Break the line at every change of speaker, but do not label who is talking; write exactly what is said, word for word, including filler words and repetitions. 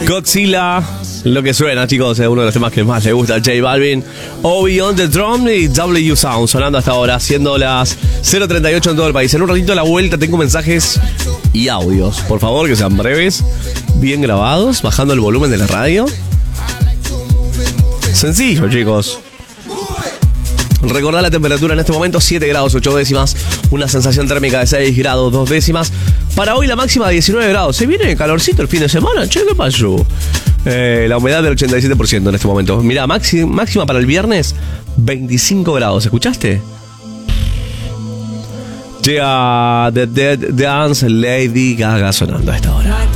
Godzilla, lo que suena, chicos, es uno de los temas que más le gusta a J Balvin. O Beyond the Drum y W Sound sonando hasta ahora, siendo las cero treinta y ocho en todo el país. En un ratito a la vuelta tengo mensajes y audios. Por favor, que sean breves, bien grabados, bajando el volumen de la radio. Sencillo, chicos. Recordad la temperatura en este momento, siete grados ocho décimas, una sensación térmica de seis grados dos décimas. Para hoy la máxima de diecinueve grados. ¿Se viene calorcito el fin de semana? Che, ¿qué pasó? Eh, la humedad del ochenta y siete por ciento en este momento. Mirá, máxima, máxima para el viernes, veinticinco grados. ¿Escuchaste? Llega The Dead Dance, Lady Gaga sonando a esta hora.